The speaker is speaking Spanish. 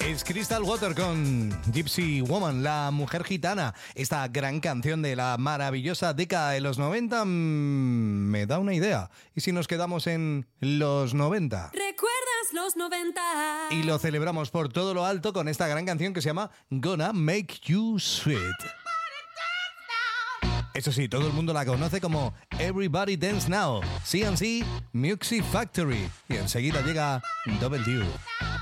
Es Crystal Water con Gypsy Woman, la mujer gitana. Esta gran canción de la maravillosa década de los 90 me da una idea. ¿Y si nos quedamos en los 90? ¿Recuerdas los 90? Y lo celebramos por todo lo alto con esta gran canción que se llama Gonna Make You Sweet. Eso sí, todo el mundo la conoce como Everybody Dance Now, CNC Music Factory. Y enseguida llega W.